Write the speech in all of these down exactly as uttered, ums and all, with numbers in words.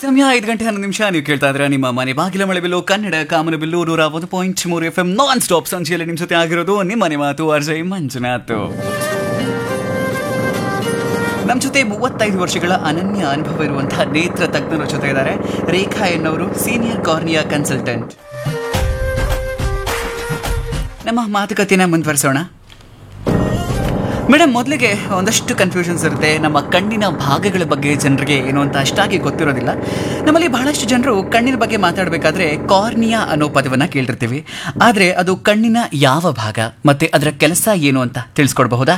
ಸಮಯ ಐದು ಗಂಟೆ ಹನ್ನೊಂದು ನಿಮಿಷ. ನೀವು ಕೇಳ್ತಾ ಇದ್ರೆ ನಿಮ್ಮ ಮನೆ ಬಾಗಿಲ ಮಳೆ ಬಿಲ್ಲು ಕನ್ನಡ ಕಾಮನ ಬಿಲ್ಲು ನೂರ ಒಂದು ಪಾಯಿಂಟ್ ಮೂರು ಎಫ್ ಎಂ ನಾನ್ ಸ್ಟಾಪ್ ಸಂಚಿಯಲ್ಲಿ ನಿಮ್ಮ ಜೊತೆ ಆಗಿರೋದು ನಿಮ್ಮ ಮನೆ ಮಾತು ಅರ್ಜಯ್ ಮಂಜುನಾಥ್. ನಮ್ಮ ಜೊತೆ ಮೂವತ್ತೈದು ವರ್ಷಗಳ ಅನನ್ಯ ಅನುಭವ ಇರುವಂತಹ ನೇತ್ರ ತಜ್ಞರ ಜೊತೆ ಇದ್ದಾರೆ ರೇಖಾ ಎನ್ನವರು, ಸೀನಿಯರ್ ಕಾರ್ನಿಯಾ ಕನ್ಸಲ್ಟೆಂಟ್. ನಮ್ಮ ಮಾತುಕತೆನ ಮುಂದುವರಿಸೋಣ. ಮೇಡಮ್, ಮೊದಲಿಗೆ ಒಂದಷ್ಟು ಕನ್ಫ್ಯೂಷನ್ಸ್ ಇರುತ್ತೆ. ನಮ್ಮ ಕಣ್ಣಿನ ಭಾಗಗಳ ಬಗ್ಗೆ ಜನರಿಗೆ ಏನು ಅಂತ ಅಷ್ಟಾಗಿ ಗೊತ್ತಿರೋದಿಲ್ಲ. ನಮ್ಮಲ್ಲಿ ಬಹಳಷ್ಟು ಜನರು ಕಣ್ಣಿನ ಬಗ್ಗೆ ಮಾತಾಡಬೇಕಾದ್ರೆ ಕಾರ್ನಿಯಾ ಅನ್ನೋ ಪದವನ್ನು ಕೇಳಿರ್ತೀವಿ. ಆದರೆ ಅದು ಕಣ್ಣಿನ ಯಾವ ಭಾಗ ಮತ್ತು ಅದರ ಕೆಲಸ ಏನು ಅಂತ ತಿಳಿಸ್ಕೊಡ್ಬಹುದಾ?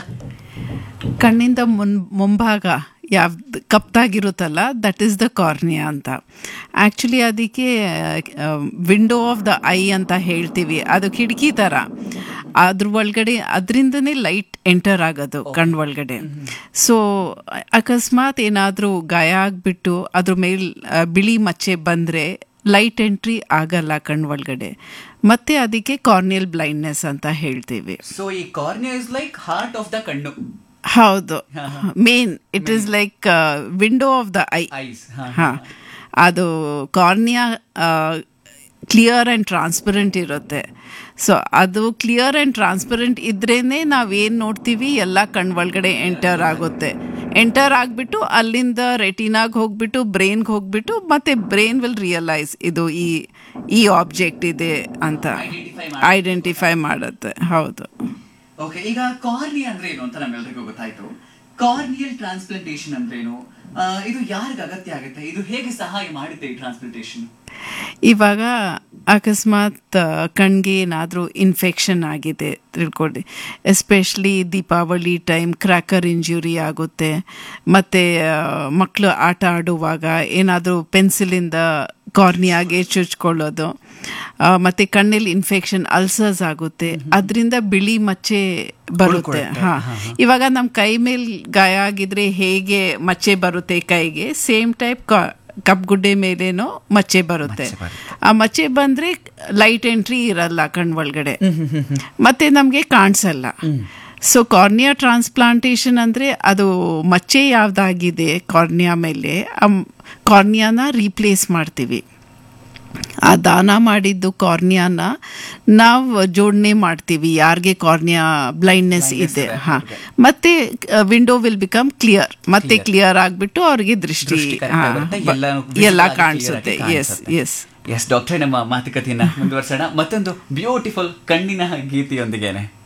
ಕಣ್ಣಿಂದ ಮುನ್ ಮುಂಭಾಗ ಯಾವ್ದು ಕಪ್ತಾಗಿರುತ್ತಲ್ಲ, ದಟ್ ಈಸ್ ದ ಕಾರ್ನಿಯಾ ಅಂತ. ಆ್ಯಕ್ಚುಲಿ ಅದಕ್ಕೆ ವಿಂಡೋ ಆಫ್ ದ ಐ ಅಂತ ಹೇಳ್ತೀವಿ. ಅದು ಕಿಟಕಿ ಥರ, ಅದ್ರ ಒಳಗಡೆ ಅದರಿಂದನೇ ಲೈಟ್ ಎಂಟರ್ ಆಗೋದು ಕಣ್ಣು ಒಳಗಡೆ. ಸೊ ಅಕಸ್ಮಾತ್ ಏನಾದರೂ ಗಾಯ ಆಗಿಬಿಟ್ಟು ಅದ್ರ ಮೇಲೆ ಬಿಳಿ ಮಚ್ಚೆ ಬಂದರೆ ಲೈಟ್ ಎಂಟ್ರಿ ಆಗಲ್ಲ ಕಣ್ಣು ಒಳಗಡೆ, ಮತ್ತೆ ಅದಕ್ಕೆ ಕಾರ್ನಿಯಲ್ ಬ್ಲೈಂಡ್ನೆಸ್ ಅಂತ ಹೇಳ್ತೀವಿ. ಸೊ ಈ cornea is like heart of the ಕಣ್ಣು. ಹೌದು, main it is like window of the I. ಹಾಂ, ಅದು ಕಾರ್ನಿಯಾ ಕ್ಲಿಯರ್ ಆ್ಯಂಡ್ ಟ್ರಾನ್ಸ್ಪರೆಂಟ್ ಇರುತ್ತೆ. ಸೊ ಅದು ಕ್ಲಿಯರ್ ಆ್ಯಂಡ್ ಟ್ರಾನ್ಸ್ಪರೆಂಟ್ ಇದ್ರೇ ನಾವೇನು ನೋಡ್ತೀವಿ ಎಲ್ಲ ಕಣ್ಣು ಒಳಗಡೆ ಎಂಟರ್ ಆಗುತ್ತೆ. ಎಂಟರ್ ಆಗಿಬಿಟ್ಟು ಅಲ್ಲಿಂದ ರೆಟಿನಾಗೆ ಹೋಗ್ಬಿಟ್ಟು ಬ್ರೈನ್ಗೆ ಹೋಗ್ಬಿಟ್ಟು ಮತ್ತೆ ಬ್ರೈನ್ ವಿಲ್ ರಿಯಲೈಸ್ ಇದು ಈ ಈ ಆಬ್ಜೆಕ್ಟ್ ಇದೆ ಅಂತ ಐಡೆಂಟಿಫೈ ಮಾಡುತ್ತೆ. ಹೌದು. ಓಕೆ, ಈಗ ಕಾರ್ನಿಯಾ ಅಂದ್ರೆ ಏನು ಅಂತ ನಮ್ಮೆಲ್ಲರಿಗೂ ಗೊತ್ತಾಯ್ತು. ಕಾರ್ನಿಯಲ್ ಟ್ರಾನ್ಸ್ಪ್ಲಾಂಟೇಶನ್ ಅಂದ್ರೇನು? ಇದು ಯಾರಿಗೆ ಅಗತ್ಯ ಆಗುತ್ತೆ? ಇದು ಹೇಗೆ ಸಹಾಯ ಮಾಡುತ್ತೆ ಈ ಟ್ರಾನ್ಸ್ಪ್ಲಾಂಟೇಶನ್? ಇವಾಗ ಅಕಸ್ಮಾತ್ ಕಣ್ಣಿಗೆ ಏನಾದರೂ ಇನ್ಫೆಕ್ಷನ್ ಆಗಿದೆ ತಿಳ್ಕೊಳ್ಳಿ, especially Deepavali time cracker injury ಆಗುತ್ತೆ, ಮತ್ತು ಮಕ್ಕಳು ಆಟ ಆಡುವಾಗ ಏನಾದರೂ ಪೆನ್ಸಿಲಿಂದ ಕಾರ್ನಿಯಾಗೆ ಚುಚ್ಕೊಳ್ಳೋದು, ಮತ್ತು ಕಣ್ಣಲ್ಲಿ ಇನ್ಫೆಕ್ಷನ್ ಅಲ್ಸರ್ಸ್ ಆಗುತ್ತೆ, ಅದರಿಂದ ಬಿಳಿ ಮಚ್ಚೆ ಬರುತ್ತೆ. ಹಾಂ, ಇವಾಗ ನಮ್ಮ ಕೈ ಮೇಲೆ ಗಾಯ ಆಗಿದ್ರೆ ಹೇಗೆ ಮಚ್ಚೆ ಬರುತ್ತೆ ಕೈಗೆ, ಸೇಮ್ ಟೈಪ್ ಕಾ ಕಪ್ಗುಡ್ಡೆ ಮೇಲೇನೋ ಮಚ್ಚೆ ಬರುತ್ತೆ. ಆ ಮಚ್ಚೆ ಬಂದರೆ ಲೈಟ್ ಎಂಟ್ರಿ ಇರಲ್ಲ ಕಣ್ಣು ಒಳಗಡೆ, ಮತ್ತೆ ನಮಗೆ ಕಾಣಿಸಲ್ಲ. ಸೊ ಕಾರ್ನಿಯಾ ಟ್ರಾನ್ಸ್ಪ್ಲಾಂಟೇಶನ್ ಅಂದರೆ ಅದು ಮಚ್ಚೆ ಯಾವುದಾಗಿದೆ ಕಾರ್ನಿಯಾ ಮೇಲೆ, ಆ ಕಾರ್ನಿಯಾನ ರೀಪ್ಲೇಸ್ ಮಾಡ್ತೀವಿ. ಆ ದಾನ ಮಾಡಿದ್ದು ಕಾರ್ನಿಯಾನ ನಾವು ಜೋಡಣೆ ಮಾಡ್ತೀವಿ ಯಾರಿಗೆ ಕಾರ್ನಿಯಾ ಬ್ಲೈಂಡ್ನೆಸ್ ಇದೆ. ಹಾಂ, ಮತ್ತೆ ವಿಂಡೋ ವಿಲ್ ಬಿಕಮ್ ಕ್ಲಿಯರ್, ಮತ್ತೆ ಕ್ಲಿಯರ್ ಆಗಿಬಿಟ್ಟು ಅವ್ರಿಗೆ ದೃಷ್ಟಿ ಎಲ್ಲ ಕಾಣಿಸುತ್ತೆ. ಎಸ್ ಎಸ್ ಎಸ್ ಡಾಕ್ಟ್ರೇ, ನಮ್ಮ ಮಾತುಕತೆಯನ್ನು ಮುಂದುವರ್ಸೋಣ ಮತ್ತೊಂದು ಬ್ಯೂಟಿಫುಲ್ ಕಣ್ಣಿನ ಗೀತೆಯೊಂದಿಗೇನೆ.